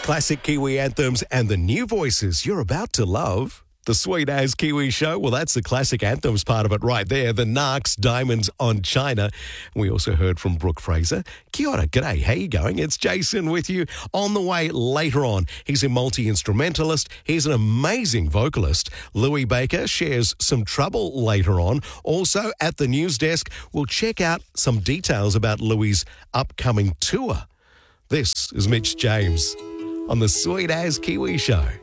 Classic Kiwi anthems and the new voices you're about to love. The Sweet As Kiwi Show, well, that's the classic anthems part of it right there. The Narcs, Diamonds on China. We also heard from Brooke Fraser. Kia ora, g'day, how you going? It's Jason with you. On the way later on, he's a multi-instrumentalist. He's an amazing vocalist. Louis Baker shares some trouble later on. Also, at the news desk, we'll check out some details about Louis' upcoming tour. This is Mitch James on the Sweet As Kiwi Show.